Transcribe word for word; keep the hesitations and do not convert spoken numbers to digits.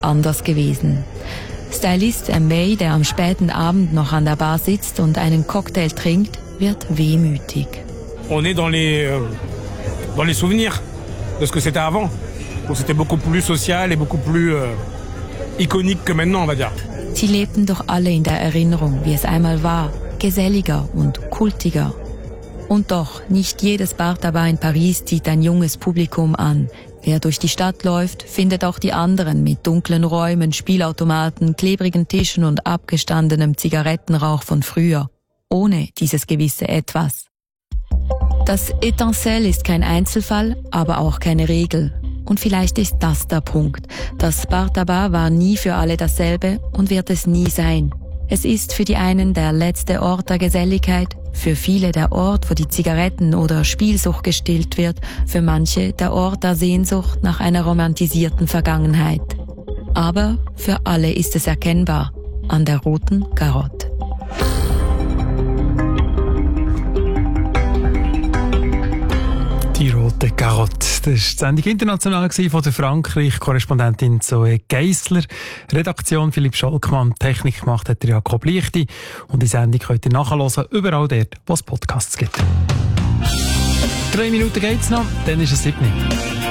anders gewesen. Stylist M. May, der am späten Abend noch an der Bar sitzt und einen Cocktail trinkt, wird wehmütig. On est dans les, euh, dans les souvenirs de ce que c'était avant. Où c'était beaucoup plus social et beaucoup plus euh, iconique que maintenant, on va dire. Sie lebten doch alle in der Erinnerung, wie es einmal war, geselliger und kultiger. Und doch, nicht jedes Bar-Tabac in Paris zieht ein junges Publikum an. Wer durch die Stadt läuft, findet auch die anderen mit dunklen Räumen, Spielautomaten, klebrigen Tischen und abgestandenem Zigarettenrauch von früher. Ohne dieses gewisse Etwas. Das Etancelle ist kein Einzelfall, aber auch keine Regel. Und vielleicht ist das der Punkt. Das Bar-Tabac war nie für alle dasselbe und wird es nie sein. Es ist für die einen der letzte Ort der Geselligkeit, für viele der Ort, wo die Zigaretten- oder Spielsucht gestillt wird, für manche der Ort der Sehnsucht nach einer romantisierten Vergangenheit. Aber für alle ist es erkennbar an der roten Garotte. Die rote Garotte. Das war die Sendung international von der Frankreich-Korrespondentin Zoe Geissler. Redaktion Philipp Scholkmann, Technik gemacht hat der Jakob Lichti. Und die Sendung könnt ihr nachhören, überall dort, wo es Podcasts gibt. Drei Minuten geht's noch, dann ist es sieben.